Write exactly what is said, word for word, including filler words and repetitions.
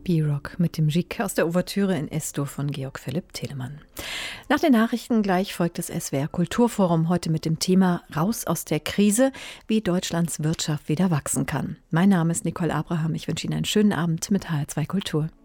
B-Rock mit dem Gic aus der Ouvertüre in Es-Dur von Georg Philipp Telemann. Nach den Nachrichten gleich folgt das S W R Kulturforum heute mit dem Thema Raus aus der Krise, wie Deutschlands Wirtschaft wieder wachsen kann. Mein Name ist Nicole Abraham. Ich wünsche Ihnen einen schönen Abend mit H R zwei Kultur.